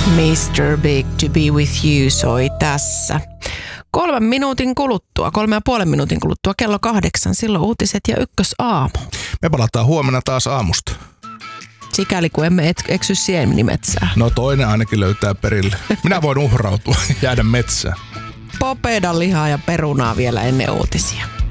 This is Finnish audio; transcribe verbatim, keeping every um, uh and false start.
mister Big to be with you soi tässä. Kolmen minuutin kuluttua, kolme ja puolen minuutin kuluttua, kello kahdeksan, silloin uutiset ja ykkösaamu. Me palataan huomenna taas aamusta. Sikäli kun emme et, eksy siemnimetsään. No toinen ainakin löytää perille. Minä voin uhrautua, jäädä metsään. Popedan lihaa ja perunaa vielä ennen uutisia.